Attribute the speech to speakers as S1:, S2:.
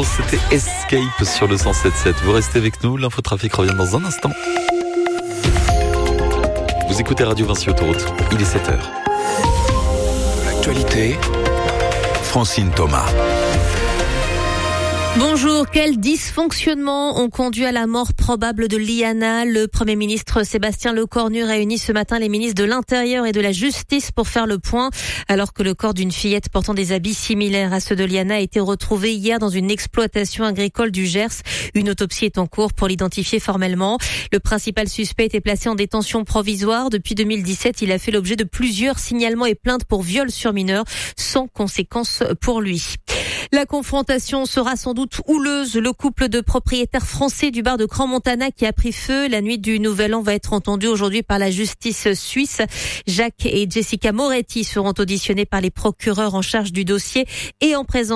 S1: Rose, c'était Escape sur le 107.7. Vous restez avec nous, l'infotrafic revient dans un instant. Vous écoutez Radio Vinci Autoroute, il est 7h.
S2: L'actualité, Francine Thomas.
S3: Bonjour, quels dysfonctionnements ont conduit à la mort probable de Liana? Le Premier ministre Sébastien Lecornu réunit ce matin les ministres de l'Intérieur et de la Justice pour faire le point. Alors que le corps d'une fillette portant des habits similaires à ceux de Liana a été retrouvé hier dans une exploitation agricole du Gers, une autopsie est en cours pour l'identifier formellement. Le principal suspect était placé en détention provisoire. Depuis 2017, il a fait l'objet de plusieurs signalements et plaintes pour viol sur mineurs, sans conséquence pour lui. La confrontation sera sans doute houleuse. Le couple de propriétaires français du bar de Crans-Montana qui a pris feu la nuit du Nouvel An va être entendu aujourd'hui par la justice suisse. Jacques et Jessica Moretti seront auditionnés par les procureurs en charge du dossier et en présence